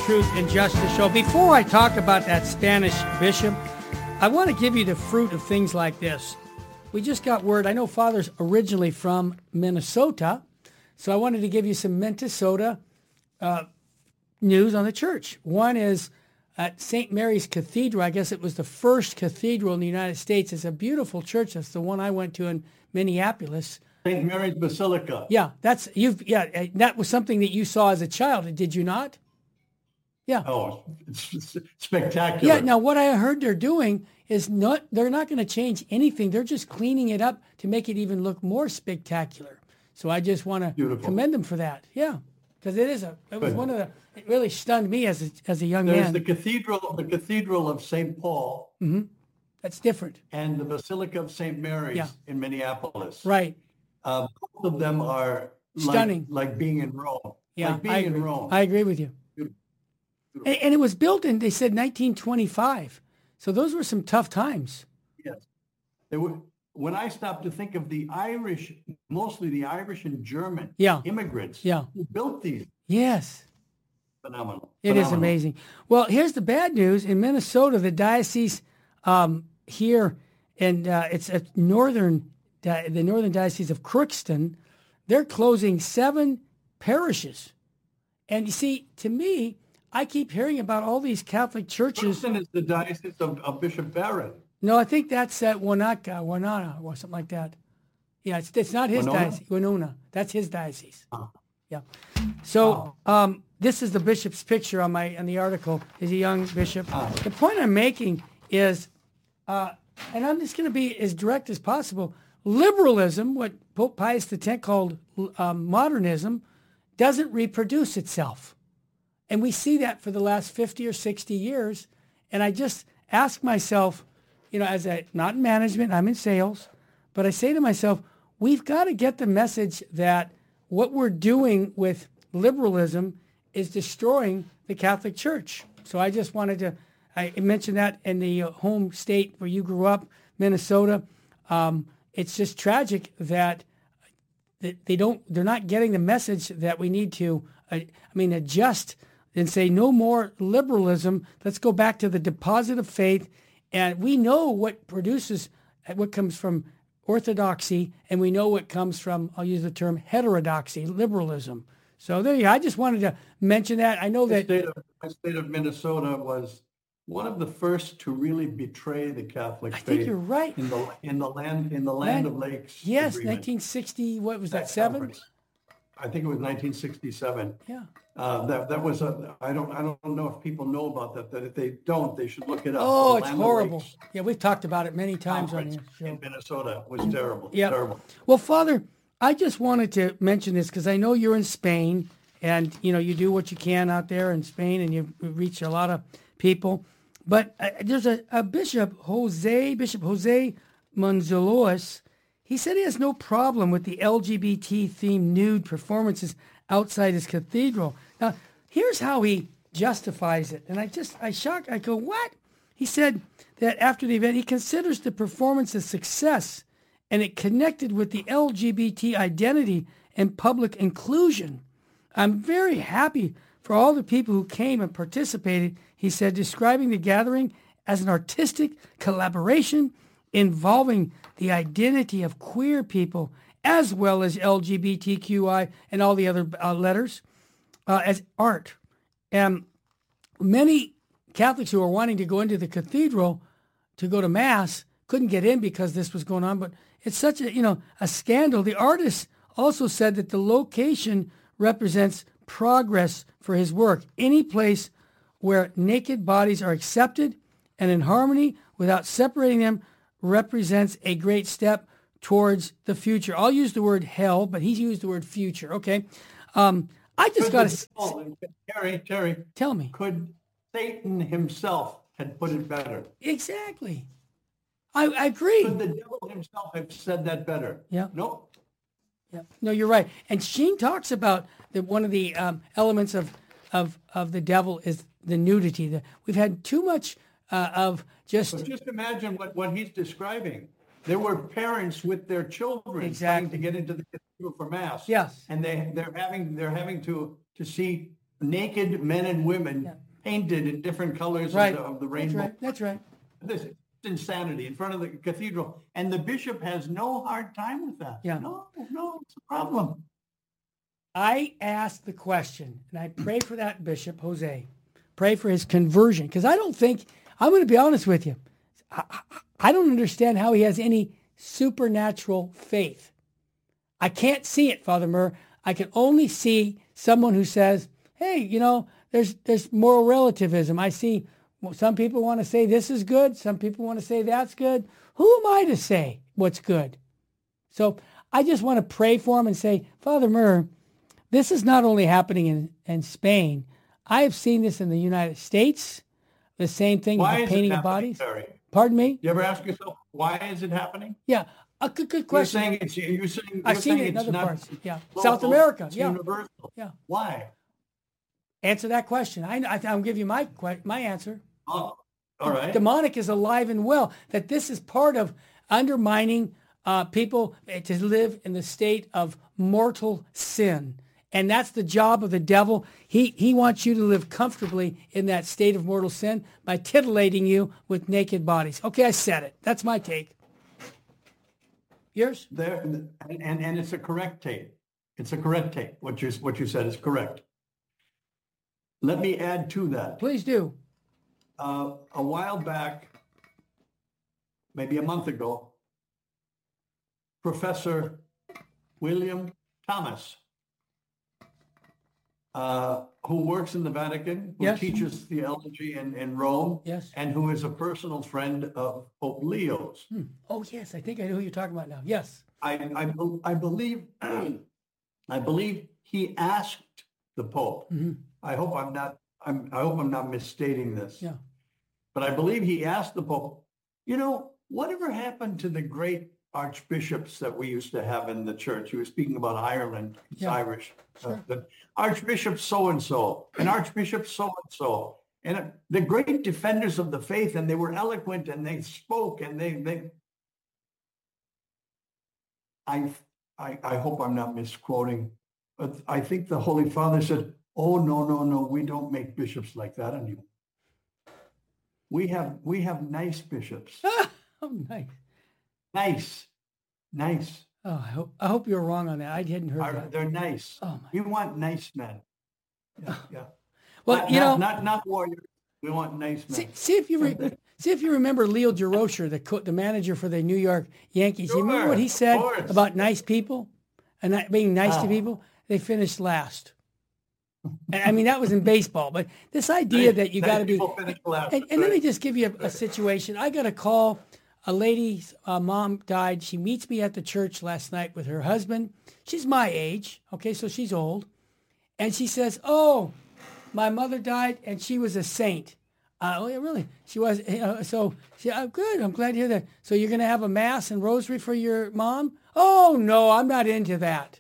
Truth and Justice show. Before I talk about that Spanish bishop, I want to give you the fruit of things like this. We just got word. I know Father's originally from Minnesota, so I wanted to give you some Minnesota news on the church. One is at St. Mary's Cathedral. I guess it was the first cathedral in the United States. It's a beautiful church. That's the one I went to in Minneapolis. St. Mary's Basilica. Yeah, that was something that you saw as a child, did you not? Yeah. Oh, it's spectacular. Yeah. Now, what I heard they're doing is they're not going to change anything. They're just cleaning it up to make it even look more spectacular. So I just want to commend them for that. Yeah, because it was one of the. It really stunned me as a young man. There's the cathedral of St. Paul. Mm-hmm. That's different. And the Basilica of St. Mary's in Minneapolis. Right. Both of them are stunning, like being in Rome. Yeah, like being in Rome. I agree with you. And it was built in, they said, 1925. So those were some tough times. Yes. When I stopped to think of the Irish, mostly the Irish and German immigrants who built these. Yes. Phenomenal. It is amazing. Well, here's the bad news. In Minnesota, the diocese here, and it's the northern diocese of Crookston, they're closing 7 parishes. And you see, to me, I keep hearing about all these Catholic churches. Crookston is the diocese of Bishop Barrett. No, I think that's at Winona, or something like that. Yeah, it's not his diocese. Winona. That's his diocese. Yeah. So this is the bishop's picture on the article. He's a young bishop. The point I'm making is, and I'm just going to be as direct as possible, liberalism, what Pope Pius X called modernism, doesn't reproduce itself. And we see that for the last 50 or 60 years. And I just ask myself, not in management, I'm in sales, but I say to myself, we've got to get the message that what we're doing with liberalism is destroying the Catholic Church. So I just wanted to, I mentioned that in the home state where you grew up, Minnesota. It's just tragic that they're not getting the message that we need to, adjust and say no more liberalism. Let's go back to the deposit of faith. And we know what comes from orthodoxy, and we know what comes from, I'll use the term heterodoxy, liberalism. So there you go. I just wanted to mention that. I know that the state of Minnesota was one of the first to really betray the Catholic faith. I think you're right. In the land of lakes. Yes, agreement. 1960. What was that? 7? I think it was 1967. Yeah. That was I don't know if people know about that. That if they don't, they should look it up. Oh, it's horrible. Yeah, we've talked about it many times on here. In Minnesota was terrible. Yeah. Terrible. Well, Father, I just wanted to mention this because I know you're in Spain, and you do what you can out there in Spain, and you reach a lot of people. But there's a Bishop Jose Manzalois. He said he has no problem with the LGBT-themed nude performances outside his cathedral. Now, here's how he justifies it. And I go, what? He said that after the event, he considers the performance a success and it connected with the LGBT identity and public inclusion. I'm very happy for all the people who came and participated, he said, describing the gathering as an artistic collaboration involving the identity of queer people as well as LGBTQI and all the other letters as art. And many Catholics who are wanting to go into the cathedral to go to Mass couldn't get in because this was going on, but it's such a scandal. The artist also said that the location represents progress for his work. Any place where naked bodies are accepted and in harmony without separating them represents a great step towards the future. I'll use the word hell, but he's used the word future. Okay. I just got to... Terry. Tell me. Could Satan himself had put it better? Exactly. I agree. Could the devil himself have said that better? Yeah. Nope. Yeah. No, you're right. And Sheen talks about that one of the elements of the devil is the nudity. We've had too much of just... But just imagine what he's describing. There were parents with their children trying to get into the cathedral for Mass. Yes. And they're having to see naked men and women painted in different colors of the rainbow. That's right. This is insanity in front of the cathedral. And the bishop has no hard time with that. Yeah. No, it's a problem. I asked the question, and I pray for that bishop, Jose. Pray for his conversion. Because I don't think, I'm going to be honest with you, I don't understand how he has any supernatural faith. I can't see it, Father Murr. I can only see someone who says, hey, there's moral relativism. I see some people want to say this is good. Some people want to say that's good. Who am I to say what's good? So I just want to pray for him and say, Father Murr, this is not only happening in Spain. I have seen this in the United States. The same thing with painting of bodies. Barry? Pardon me? You ever ask yourself, why is it happening? Yeah. A good question. You're saying I've seen it in other parts. Yeah. South America. It's universal. Yeah. Why? Answer that question. I'll give you my answer. Oh, all right. Demonic is alive and well. That this is part of undermining people to live in the state of mortal sin. And that's the job of the devil. He wants you to live comfortably in that state of mortal sin by titillating you with naked bodies. Okay, I said it. That's my take. Yours? And it's a correct take. It's a correct take. What you said is correct. Let me add to that. Please do. A while back, maybe a month ago, Professor William Thomas, who works in the Vatican, who teaches theology in Rome, and who is a personal friend of Pope Leo's. Oh, yes. I think I know who you're talking about now. Yes. I believe he asked the Pope. Mm-hmm. I hope I'm not misstating this. Yeah. But I believe he asked the Pope, whatever happened to the great archbishops that we used to have in the church? He was speaking about Ireland. It's Irish. Sure. The Archbishop so-and-so, and Archbishop so-and-so, and the great defenders of the faith, and they were eloquent, and they spoke, and I hope I'm not misquoting, but I think the Holy Father said, oh, no, we don't make bishops like that anymore. We have nice bishops. Oh, nice. Nice. Oh, I hope you're wrong on that. I hadn't heard that. They're nice. Oh, we want nice men. Yeah. Well, not warriors. We want nice men. See if you remember Leo Durocher, the manager for the New York Yankees. Sure, you remember what he said about nice people and not being nice to people? They finished last. And, I mean, that was in baseball. But this idea that you got to be. And let me just give you a situation. I got a call. A lady's mom died. She meets me at the church last night with her husband. She's my age, okay, so she's old. And she says, oh, my mother died and she was a saint. Oh, yeah, really? She was, good, I'm glad to hear that. So you're going to have a mass and rosary for your mom? Oh, no, I'm not into that.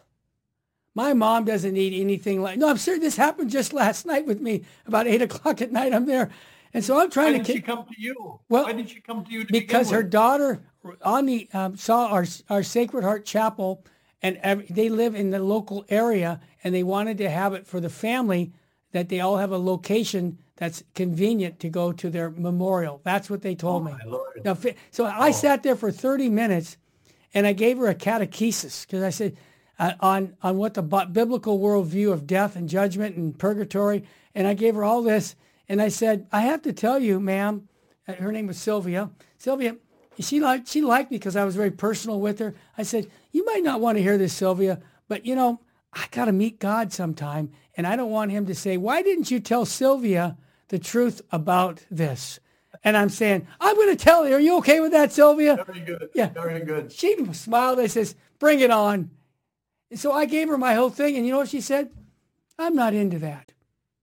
My mom doesn't need anything like, no, I'm serious. This happened just last night with me, about 8 o'clock at night. I'm there. And so I'm trying to. Why did she come to you? Well, why did she come to you? Because her daughter on the saw our Sacred Heart Chapel, and they live in the local area, and they wanted to have it for the family, that they all have a location that's convenient to go to their memorial. That's what they told me. My Lord. Now, so I sat there for 30 minutes, and I gave her a catechesis because I said on what the biblical worldview of death and judgment and purgatory, and I gave her all this. And I said, I have to tell you, ma'am, her name was Sylvia. Sylvia, she liked me because I was very personal with her. I said, you might not want to hear this, Sylvia, but I got to meet God sometime. And I don't want him to say, why didn't you tell Sylvia the truth about this? And I'm saying, I'm going to tell her. Are you okay with that, Sylvia? Very good. Yeah. Very good. She smiled. I says, bring it on. And so I gave her my whole thing. And you know what she said? I'm not into that.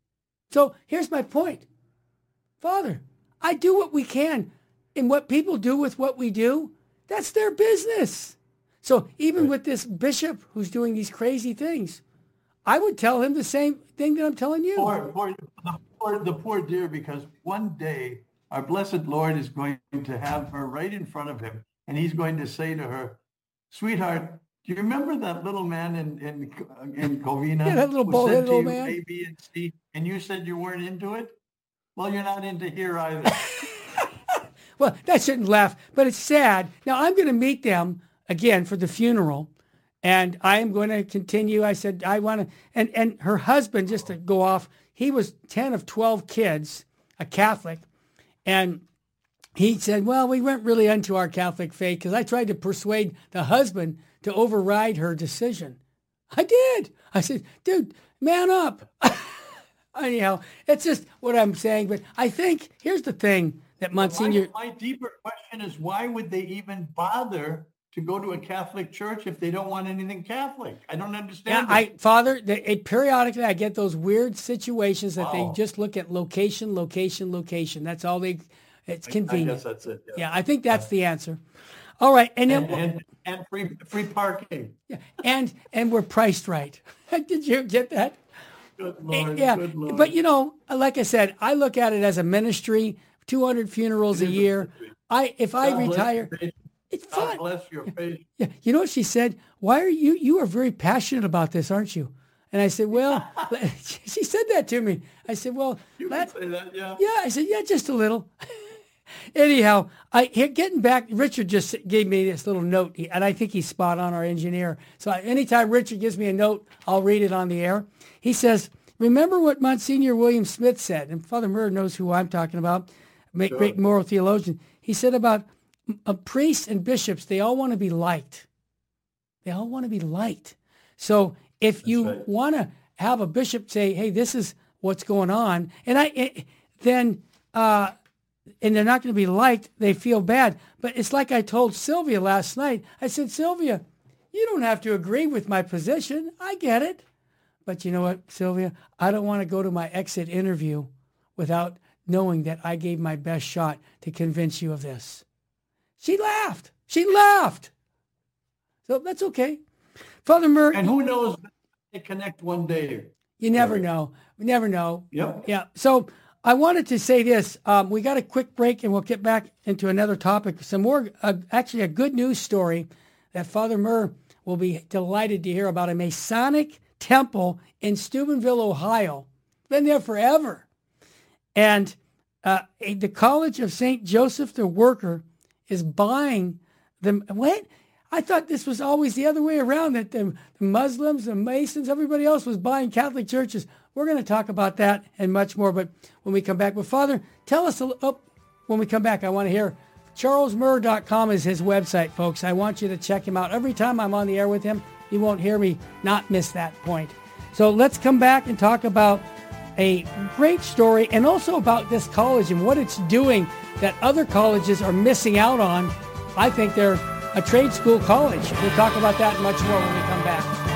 So here's my point. Father, I do what we can. And what people do with what we do, that's their business. So even with this bishop who's doing these crazy things, I would tell him the same thing that I'm telling you. The poor dear, because one day our blessed Lord is going to have her right in front of him. And he's going to say to her, sweetheart, Do you remember that little man in Covina? Yeah, that little who bald said headed to old you man. A, B, and C, and you said you weren't into it? Well, you're not into here either. Well, that shouldn't laugh, but it's sad. Now, I'm going to meet them again for the funeral, and I am going to continue. I said, I want to, and her husband, just to go off, he was 10 of 12 kids, a Catholic, and he said, well, we weren't really into our Catholic faith because I tried to persuade the husband to override her decision. I did. I said, dude, man up. Anyhow, it's just what I'm saying. But I think here's the thing that Monsignor... My deeper question is, why would they even bother to go to a Catholic church if they don't want anything Catholic? I don't understand. Yeah, Father, periodically I get those weird situations that they just look at location. That's all they... It's convenient. I guess that's it. Yeah, I think that's the answer. All right, and then and free parking. Yeah, and we're priced right. Did you get that? Good Lord. Yeah, good Lord. But like I said, I look at it as a ministry. 200 funerals a year. If I retire, it's fun. God bless your faith. Yeah, you know what she said? Why are you are very passionate about this, aren't you? And I said, well, she said that to me. I said, well, you can say that, yeah. Yeah, I said, yeah, just a little. Anyhow, getting back, Richard just gave me this little note, and I think he's spot on, our engineer. So anytime Richard gives me a note, I'll read it on the air. He says, remember what Monsignor William Smith said, and Father Murr knows who I'm talking about, great moral theologian. He said about priests and bishops, they all want to be liked. They all want to be liked. So if you want to have a bishop say, hey, this is what's going on, and they're not going to be liked, they feel bad. But it's like I told Sylvia last night. I said, Sylvia, you don't have to agree with my position. I get it. But you know what, Sylvia? I don't want to go to my exit interview without knowing that I gave my best shot to convince you of this. She laughed. So that's okay. Father Murr. And who knows, they connect one day. You never know. We never know. Yep. Yeah. So I wanted to say this. We got a quick break and we'll get back into another topic. Some more, actually a good news story that Father Murr will be delighted to hear about, a Masonic temple in Steubenville, Ohio. Been there forever. And the College of St. Joseph the Worker is buying them. What? I thought this was always the other way around, that the Muslims, the Masons, everybody else was buying Catholic churches. We're going to talk about that and much more, but when we come back. But Father, tell us, when we come back, I want to hear, charlesmurr.com is his website, folks. I want you to check him out. Every time I'm on the air with him, you won't hear me not miss that point. So let's come back and talk about a great story and also about this college and what it's doing that other colleges are missing out on. I think they're a trade school college. We'll talk about that and much more when we come back.